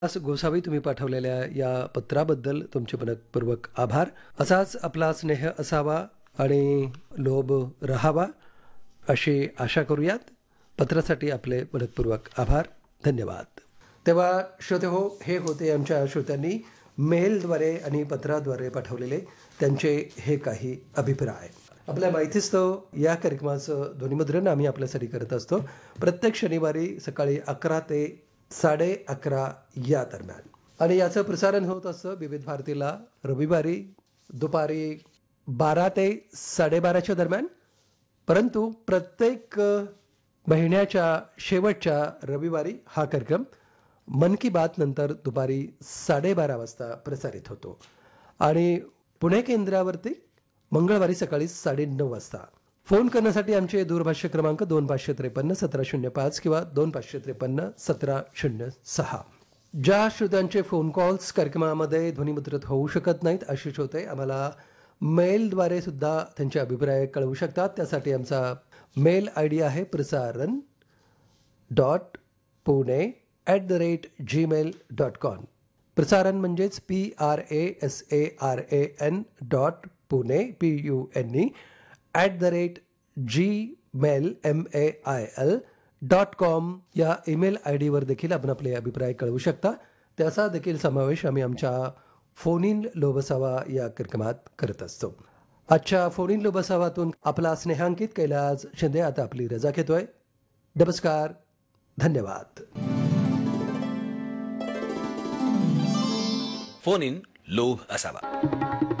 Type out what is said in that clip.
गोसावी तुम्ही पाठवलेल्या या पत्राबद्दल तुमचे मनपूर्वक आभार. असाच आपला स्नेह असावा आणि लोभ राहावा अशी आशा करूयात. पत्रासाठी आपले मनपूर्वक आभार. धन्यवाद. तेव्हा श्रोते हो, हे होते आमच्या श्रोत्यांनी मेलद्वारे आणि पत्राद्वारे पाठवलेले त्यांचे हे काही अभिप्राय. आपल्या माहितीस्तव या कार्यक्रमाचं ध्वनिमुद्रण आम्ही आपल्यासाठी करत असतो प्रत्येक शनिवारी सकाळी 11 ते 11:30 या दरम्यान. आणि याचं प्रसारण होत असतं विविध भारतीला रविवारी दुपारी 12 ते 12:30च्या दरम्यान. परंतु प्रत्येक महिन्याच्या शेवटच्या रविवारी हा कार्यक्रम मन की बात नंतर दुपारी 12:30 वाजता प्रसारित होतो. आणि पुणे केंद्रावरती मंगळवारी सकाळी 9:30 वाजता. फोन करण्यासाठी आमचे दूरभाष्य क्रमांक 2553-1705 किंवा 2553-1706. ज्या श्रोत्यांचे फोन कॉल्स कार्यक्रमामध्ये ध्वनिमुद्रित होऊ शकत नाहीत असे श्रोते आम्हाला मेलद्वारे सुद्धा त्यांचे अभिप्राय कळवू शकतात. त्यासाठी आमचा मेल ID आहे prasaran.pune@gmail.com. प्रसारण म्हणजेच PRASARAN.Pune PUNE@gmail.com या ईमेल ID वर देखील आपण आपले अभिप्राय कळवू शकता. त्याचा देखील समावेश आम्ही आमच्या फोन इन लोबसावा या कार्यक्रमात करत असतो. आजच्या फोन इन लोबसावातून आपला स्नेहांकित कैलास शिंदे आता आपली रजा घेतोय. नमस्कार. धन्यवाद. फोन इन लोभ असावा.